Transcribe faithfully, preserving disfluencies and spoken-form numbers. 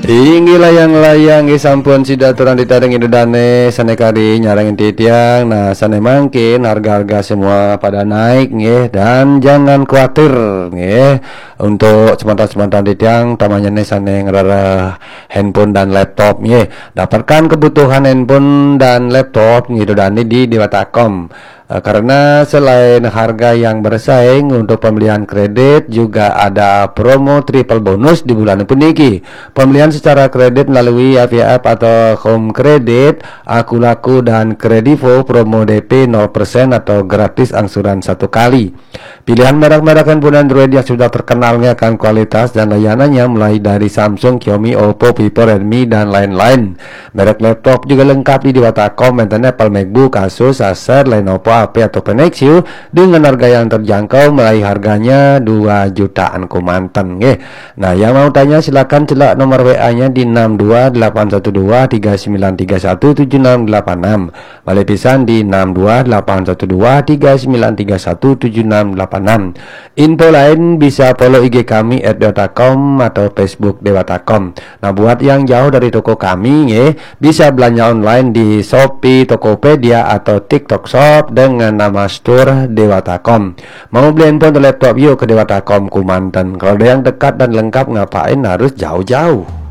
Inggi layang-layang i sampun sidaturan ditareng idudane sanekari nyarangin titiang. Nah sane mangkin harga-harga semua pada naik nggih, dan jangan khawatir nggih. Untuk sementara-sementara titiang tamanya nih sane ngerara handphone dan laptop nggih. Dapatkan kebutuhan handphone dan laptop ngidudane di Dewatakom. Uh, karena selain harga yang bersaing untuk pembelian kredit, juga ada promo triple bonus di bulan puniki. Pembelian secara kredit melalui A V F atau Home Credit, Aku Laku dan Kredivo, promo D P nol persen atau gratis angsuran satu kali. Pilihan merek-merek handphone Android yang sudah terkenalnya akan kualitas dan layanannya mulai dari Samsung, Xiaomi, Oppo, Vivo, Redmi, dan lain-lain. Merek laptop juga lengkap di Dewatakom, mainan Apple, MacBook, Asus, Acer, Lenovo, H P atau Nexus dengan harga yang terjangkau, mulai harganya dua jutaan kumantan nggih. Nah, yang mau tanya silakan celak nomor W A-nya di enam dua delapan satu dua tiga sembilan tiga satu tujuh enam delapan enam. Balik pisan di enam dua delapan satu dua tiga sembilan tiga satu tujuh enam delapan enam. Info lain bisa follow I G kami et dewatakom atau Facebook Dewatakom. Nah, buat yang jauh dari toko kami nggih, bisa belanja online di Shopee, Tokopedia atau TikTok Shop dengan nama Store Dewatakom. Mau beli handphone atau laptop, yuk ke Dewatakom Kumantan. Kalau ada yang dekat dan lengkap, ngapain harus jauh-jauh?